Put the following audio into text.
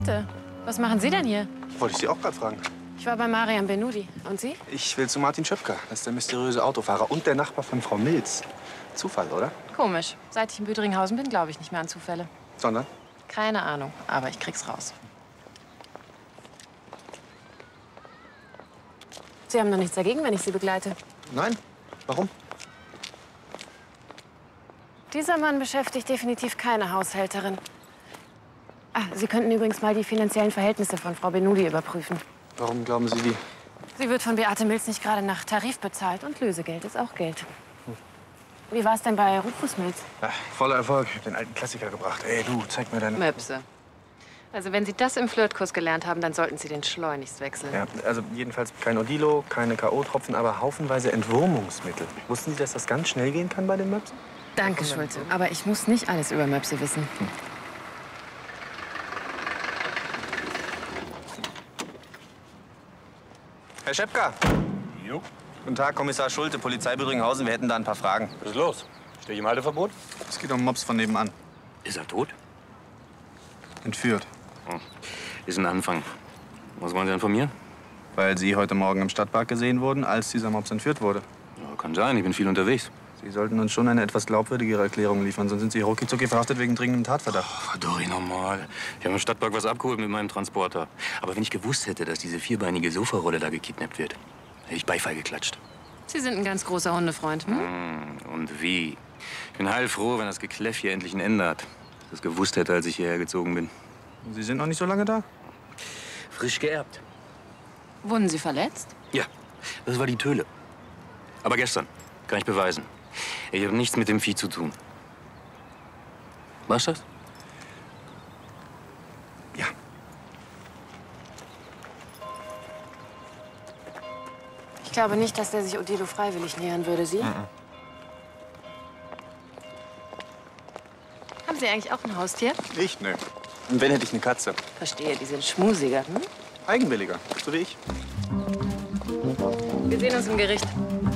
Was machen Sie denn hier? Wollte ich Sie auch gerade fragen. Ich war bei Mariam Benudi. Und Sie? Ich will zu Martin Schöpker. Das ist der mysteriöse Autofahrer und der Nachbar von Frau Milz. Zufall, oder? Komisch. Seit ich in Büdringhausen bin, glaube ich nicht mehr an Zufälle. Sondern? Keine Ahnung, aber ich krieg's raus. Sie haben doch nichts dagegen, wenn ich Sie begleite. Nein. Warum? Dieser Mann beschäftigt definitiv keine Haushälterin. Ah, Sie könnten übrigens mal die finanziellen Verhältnisse von Frau Benudi überprüfen. Warum glauben Sie die? Sie wird von Beate Milz nicht gerade nach Tarif bezahlt und Lösegeld ist auch Geld. Wie war es denn bei Rufus Milz? Ja, voller Erfolg. Ich hab den alten Klassiker gebracht. Ey, du, zeig mir deine... Möpse. Also wenn Sie das im Flirtkurs gelernt haben, dann sollten Sie den schleunigst wechseln. Ja, also jedenfalls kein Odilo, keine K.O.-Tropfen, aber haufenweise Entwurmungsmittel. Wussten Sie, dass das ganz schnell gehen kann bei den Möpsen? Danke, Schulze. Aber ich muss nicht alles über Möpse wissen. Herr Schöpker. Jo. Guten Tag, Kommissar Schulte, Polizei Büdringhausen. Wir hätten da ein paar Fragen. Was ist los? Stehe ich im Halteverbot? Es geht um einen Mops von nebenan. Ist er tot? Entführt. Oh. Ist ein Anfang. Was wollen Sie denn von mir? Weil Sie heute Morgen im Stadtpark gesehen wurden, als dieser Mops entführt wurde. Ja, kann sein, ich bin viel unterwegs. Sie sollten uns schon eine etwas glaubwürdigere Erklärung liefern, sonst sind Sie rucki-zucki verhaftet wegen dringendem Tatverdacht. Ach, doch, normal. Ich habe im Stadtpark was abgeholt mit meinem Transporter. Aber wenn ich gewusst hätte, dass diese vierbeinige Sofarolle da gekidnappt wird, hätte ich Beifall geklatscht. Sie sind ein ganz großer Hundefreund, hm? Und wie? Ich bin heilfroh, wenn das Gekläff hier endlich ein Ende hat. Ich das gewusst hätte, als ich hierher gezogen bin. Sie sind noch nicht so lange da? Frisch geerbt. Wurden Sie verletzt? Ja, das war die Töle. Aber gestern. Kann ich beweisen. Ich habe nichts mit dem Vieh zu tun. Was das? Ja. Ich glaube nicht, dass der sich Odilo freiwillig nähern würde. Sie? Haben Sie eigentlich auch ein Haustier? Ich? Nö. Und wenn, hätte ich eine Katze. Verstehe, die sind schmusiger. Hm? Eigenwilliger, so wie ich. Wir sehen uns im Gericht.